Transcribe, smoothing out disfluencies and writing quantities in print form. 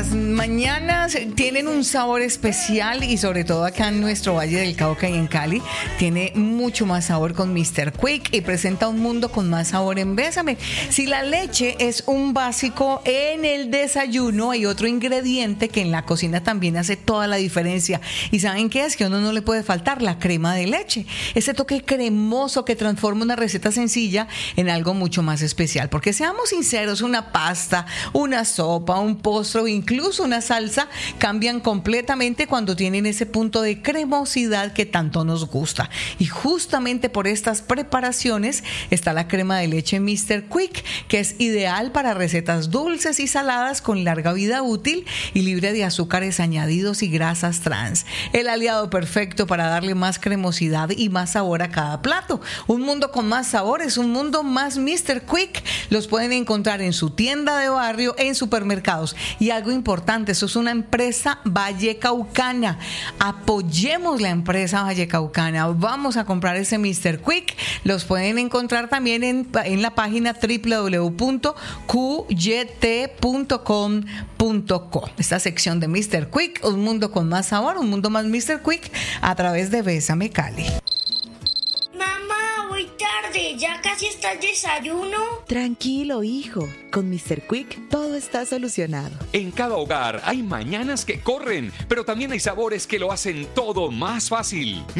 las mañanas tienen un sabor especial y sobre todo acá en nuestro Valle del Cauca y en Cali tiene mucho más sabor con Mr. Quick y presenta un mundo con más sabor en Bésame. Si la leche es un básico en el desayuno, hay otro ingrediente que en la cocina también hace toda la diferencia. ¿Y saben qué es? Que a uno no le puede faltar la crema de leche. Ese toque cremoso que transforma una receta sencilla en algo mucho más especial. Porque seamos sinceros, una pasta, una sopa, un postre o incluso una salsa cambian completamente cuando tienen ese punto de cremosidad que tanto nos gusta. Y justamente por estas preparaciones está la crema de leche Mr. Quick, que es ideal para recetas dulces y saladas con larga vida útil y libre de azúcares añadidos y grasas trans. El aliado perfecto para darle más cremosidad y más sabor a cada plato. Un mundo con más sabores, un mundo más Mr. Quick. Los pueden encontrar en su tienda de barrio, en supermercados. Y algo importante, eso es una empresa vallecaucana. Apoyemos la empresa vallecaucana. Vamos a comprar ese Mr. Quick. Los pueden encontrar también en la página www.qyt.com.co. Esta sección de Mr. Quick, un mundo con más sabor, un mundo más Mr. Quick a través de Bésame Cali. Mamá, voy tarde, ya casi está el desayuno. Tranquilo, hijo. Con Mr. Quick todo está solucionado. En cada hogar hay mañanas que corren, pero también hay sabores que lo hacen todo más fácil.